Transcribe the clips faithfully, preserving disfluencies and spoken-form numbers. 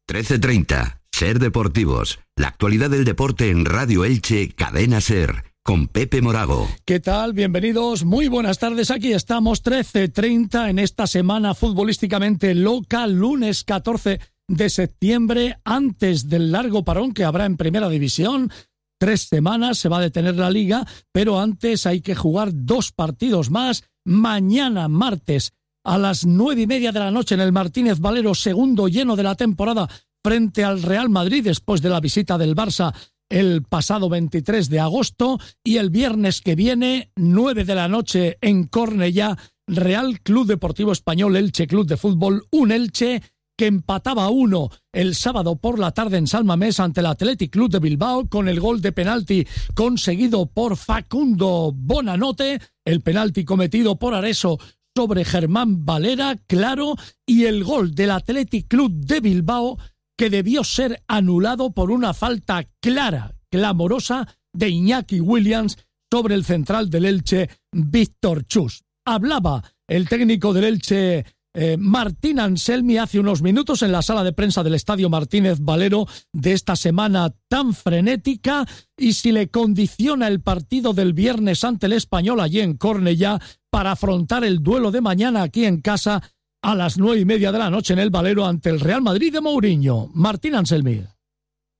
trece treinta, Ser Deportivos. La actualidad del deporte en Radio Elche, Cadena Ser, con Pepe Morago. ¿Qué tal? Bienvenidos, muy buenas tardes. Aquí estamos, trece treinta, en esta semana futbolísticamente loca, lunes catorce de septiembre, antes del largo parón que habrá en Primera División. Tres semanas se va a detener la liga, pero antes hay que jugar dos partidos más. Mañana, martes, a las nueve y media de la noche en el Martínez Valero, segundo lleno de la temporada frente al Real Madrid después de la visita del Barça el pasado veintitrés de agosto, y el viernes que viene, nueve de la noche en Cornellá, Real Club Deportivo Español Elche Club de Fútbol, un Elche que empataba a uno el sábado por la tarde en San Mamés ante el Athletic Club de Bilbao con el gol de penalti conseguido por Facundo Bonanote, el penalti cometido por Areso sobre Germán Valera, claro, y el gol del Athletic Club de Bilbao que debió ser anulado por una falta clara, clamorosa de Iñaki Williams sobre el central del Elche, Víctor Chus. Hablaba el técnico del Elche, Eh, Martín Anselmi, hace unos minutos en la sala de prensa del Estadio Martínez Valero de esta semana tan frenética, y si le condiciona el partido del viernes ante el Español allí en Cornellá para afrontar el duelo de mañana aquí en casa a las nueve y media de la noche en el Valero ante el Real Madrid de Mourinho. Martín Anselmi.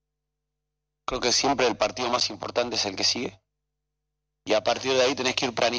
Creo que siempre el partido más importante es el que sigue, y a partir de ahí tenés que ir planificando